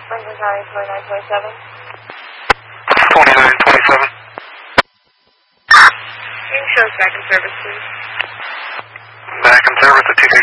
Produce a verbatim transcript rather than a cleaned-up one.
Lincoln County twenty-nine twenty-seven. twenty-nine twenty-seven. Can you show us back in service, please? Back in service at two